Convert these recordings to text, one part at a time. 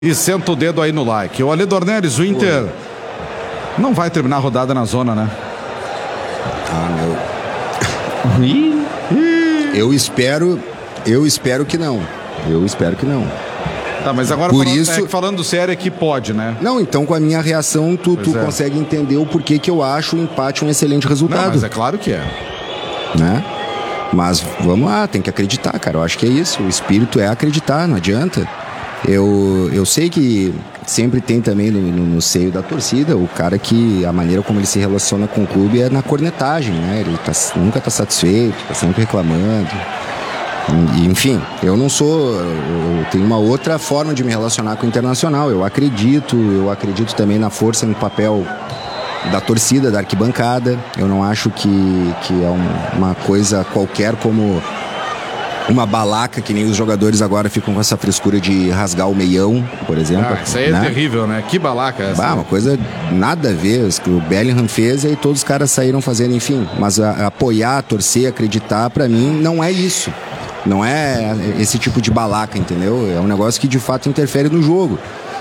E senta o dedo aí no like. O Ale Dornelles, o Inter não vai terminar a rodada na zona, né? Eu espero que não. Tá, mas agora falando sério aqui pode, né? Não, então com a minha reação tu consegue entender o porquê que eu acho o empate um excelente resultado. Não, mas é claro que é. Né? Mas vamos lá, tem que acreditar, cara. Eu acho que é isso. O espírito é acreditar, não adianta. Eu sei que sempre tem também no seio da torcida o cara que a maneira como ele se relaciona com o clube é na cornetagem, né? Ele nunca tá satisfeito, tá sempre reclamando. Enfim, eu tenho uma outra forma de me relacionar com o Internacional. Eu acredito também na força, no papel da torcida, da arquibancada. Eu não acho que é uma coisa qualquer como uma balaca, que nem os jogadores agora ficam com essa frescura de rasgar o meião, por exemplo. Isso aí é terrível, né? Que balaca essa? Uma coisa nada a ver. O Bellingham fez e todos os caras saíram fazendo, enfim. Mas apoiar, torcer, acreditar, pra mim, não é isso. Não é esse tipo de balaca, entendeu? É um negócio que de fato interfere no jogo.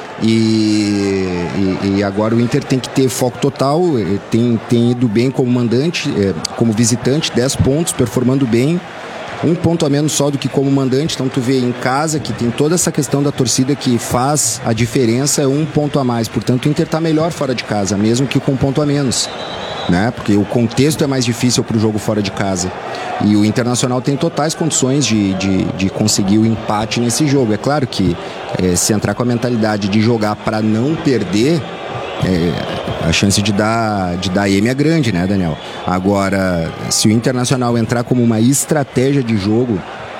E agora o Inter tem que ter foco total. Tem ido bem como mandante, como visitante, 10 pontos, performando bem. 1 ponto a menos só do que como mandante. Então tu vê em casa que tem toda essa questão da torcida que faz a diferença, 1 ponto a mais. Portanto o Inter está melhor fora de casa, mesmo que com 1 ponto a menos, né? Porque o contexto é mais difícil para o jogo fora de casa. E o Internacional tem totais condições de conseguir o empate nesse jogo. É claro que se entrar com a mentalidade de jogar para não perder, a chance de dar M é grande, né, Daniel? Agora, se o Internacional entrar como uma estratégia de jogo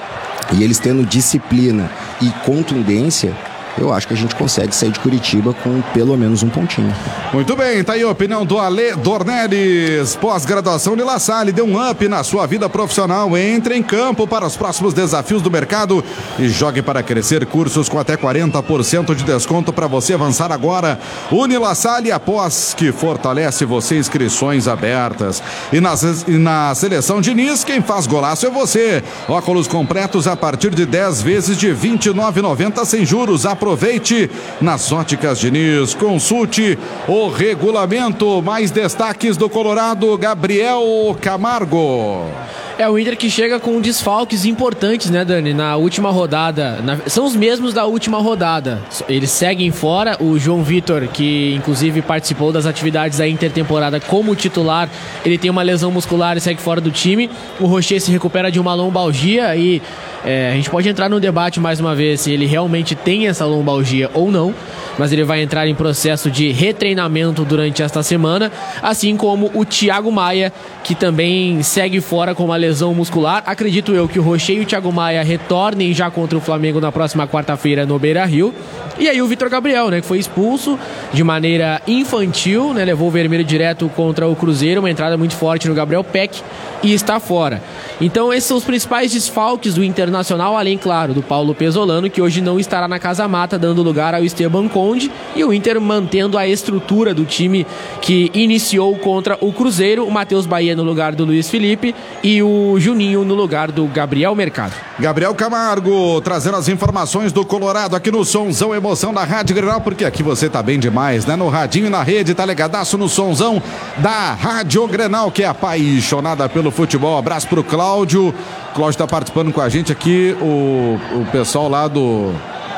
e eles tendo disciplina e contundência, eu acho que a gente consegue sair de Curitiba com pelo menos 1 pontinho. Muito bem, tá aí a opinião do Ale Dornelles. Pós-graduação de La Salle, dê um up na sua vida profissional. Entre em campo para os próximos desafios do mercado e jogue para crescer. Cursos com até 40% de desconto para você avançar agora. Uni La Salle, após que fortalece você, inscrições abertas. E na seleção Diniz, quem faz golaço é você. Óculos completos a partir de 10 vezes de R$ 29,90 sem juros. Aproveite nas Óticas Diniz. Consulte o regulamento. Mais destaques do Colorado, Gabriel Camargo. O Inter que chega com desfalques importantes, né, Dani? Na última rodada, são os mesmos da última rodada. Eles seguem fora. O João Vitor, que inclusive participou das atividades da intertemporada como titular, ele tem uma lesão muscular e segue fora do time. O Rocher se recupera de uma lombalgia e a gente pode entrar no debate mais uma vez se ele realmente tem essa lombalgia ou não, mas ele vai entrar em processo de retreinamento durante esta semana, assim como o Thiago Maia, que também segue fora com uma lesão muscular. Acredito eu que o Rocher e o Thiago Maia retornem já contra o Flamengo na próxima quarta-feira no Beira-Rio. E aí o Vitor Gabriel, né, que foi expulso de maneira infantil, né, levou o vermelho direto contra o Cruzeiro, uma entrada muito forte no Gabriel Peck, e está fora. Então esses são os principais desfalques do Internacional, além, claro, do Paulo Pesolano, que hoje não estará na Casa Mata, dando lugar ao Esteban Conde, e o Inter mantendo a estrutura do time que iniciou contra o Cruzeiro, o Matheus Bahia no lugar do Luiz Felipe e o Juninho no lugar do Gabriel Mercado. Gabriel Camargo trazendo as informações do Colorado aqui no Sonzão Emoção da Rádio Grenal, porque aqui você tá bem demais, né? No radinho e na rede, tá ligadaço no Sonzão da Rádio Grenal, que é apaixonada pelo futebol. Abraço pro Cláudio. Cláudio tá participando com a gente aqui, o pessoal lá do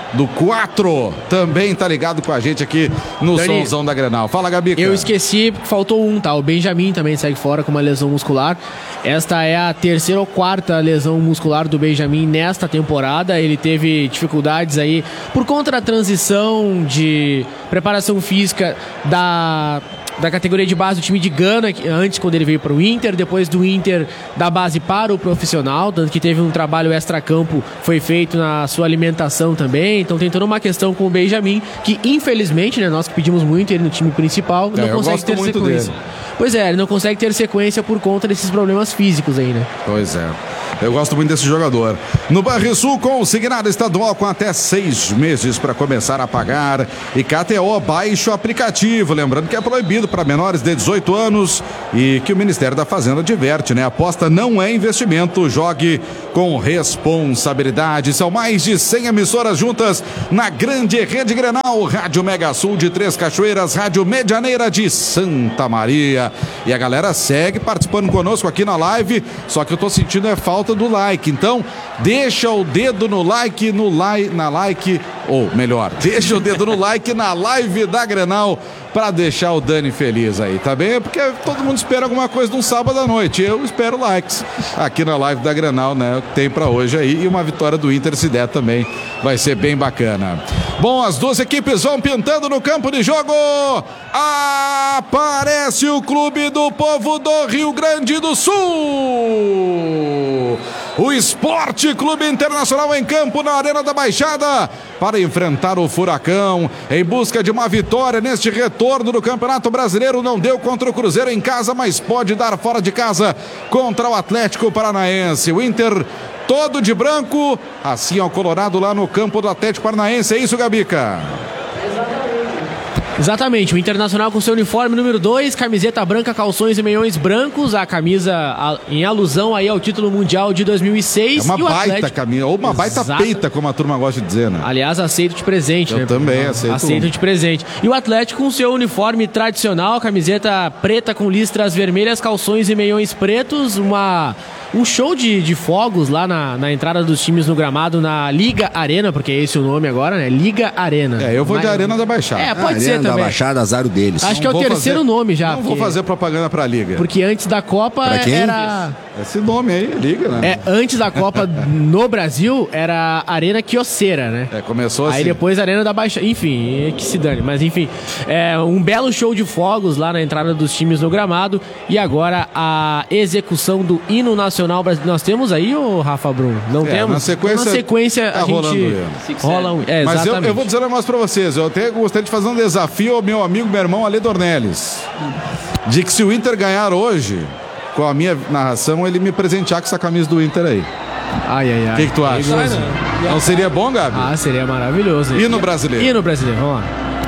4 também tá ligado com a gente aqui no Sonzão da Grenal. Fala, Gabi. Eu esqueci, faltou um, tá? O Benjamin também segue fora com uma lesão muscular. Esta é a 3ª ou 4ª lesão muscular do Benjamin nesta temporada. Ele teve dificuldades aí por conta da transição de preparação física da categoria de base do time de Gana, antes quando ele veio para o Inter, depois do Inter da base para o profissional, tanto que teve um trabalho extracampo, foi feito na sua alimentação também. Então tem toda uma questão com o Benjamin, que infelizmente, né, nós que pedimos muito ele no time principal, não consegue ter sequência. Pois é, ele não consegue ter sequência por conta desses problemas físicos aí, né? Pois é. Eu gosto muito desse jogador. No Banrisul, consignado estadual com até 6 meses para começar a pagar. E KTO, baixe o aplicativo. Lembrando que é proibido para menores de 18 anos e que o Ministério da Fazenda adverte, né? Aposta não é investimento, jogue com responsabilidade. São mais de 100 emissoras juntas na grande rede Grenal. Rádio Mega Sul de Três Cachoeiras, Rádio Medianeira de Santa Maria. E a galera segue participando conosco aqui na live, só que eu tô sentindo falta do like. Então, deixa o dedo no like, ou melhor, deixa o dedo no like na live da Grenal para deixar o Dani feliz aí, tá bem? Porque todo mundo espera alguma coisa num sábado à noite. Eu espero likes aqui na live da Grenal, né? O que tem para hoje aí, e uma vitória do Inter, se der também, vai ser bem bacana. Bom, as duas equipes vão pintando no campo de jogo. Aparece o Clube do Povo do Rio Grande do Sul. O Esporte Clube Internacional em campo na Arena da Baixada para enfrentar o Furacão em busca de uma vitória neste retorno do Campeonato Brasileiro. Não deu contra o Cruzeiro em casa, mas pode dar fora de casa contra o Atlético Paranaense. O Inter todo de branco, assim ao Colorado lá no campo do Atlético Paranaense. É isso, Gabica? Exatamente, o Internacional com seu uniforme número 2, camiseta branca, calções e meiões brancos, a camisa em alusão aí ao título mundial de 2006. É uma baita camisa, ou uma baita peita, como a turma gosta de dizer, né? Aliás, aceito de presente, né? Eu também aceito de presente. E o Atlético com seu uniforme tradicional, camiseta preta com listras vermelhas, calções e meiões pretos, um show de fogos lá na entrada dos times no gramado, na Liga Arena, porque é esse o nome agora, né? Liga Arena. Eu vou de Arena da Baixada. Pode ser também. Da Baixada, azar deles. Acho que é o terceiro nome já. Não vou fazer propaganda pra Liga. Porque antes da Copa era... Esse nome aí, Liga, né? Antes da Copa no Brasil era Arena Quioceira, né? Começou assim. Aí depois Arena da Baixada. Enfim, que se dane. Mas enfim, um belo show de fogos lá na entrada dos times no gramado. E agora a execução do hino nacional brasileiro. Nós temos aí, o Rafa Brum? Não temos? Na sequência a gente rola um... Mas eu vou dizer um negócio pra vocês. Eu até gostaria de fazer um desafio ao meu amigo, meu irmão Ale Dornelles. De que se o Inter ganhar hoje, com a minha narração, ele me presentear com essa camisa do Inter aí. O que tu acha? Não seria bom, Gabi? Seria maravilhoso. E no brasileiro? Vamos lá.